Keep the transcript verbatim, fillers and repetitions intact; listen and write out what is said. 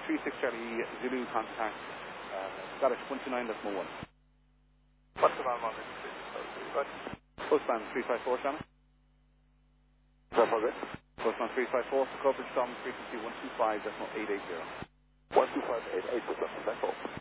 three six Charlie Zulu contact uh, Scottish one two nine decimal one. What's the alarm on this? Postman three five four, Shannon. That's all good. Postman three five four for coverage from frequency one two five decimal eight eight zero. one two five eight eight, that's all.